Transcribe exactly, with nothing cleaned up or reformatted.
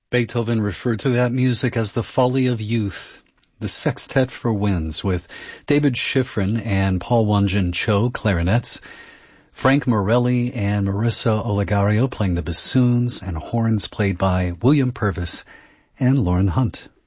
Beethoven referred to that music as the folly of youth. The Sextet for Winds, with David Schifrin and Paul Wanjin Cho clarinets, Frank Morelli and Marissa Olegario playing the bassoons, and horns played by William Purvis and Lauren Hunt.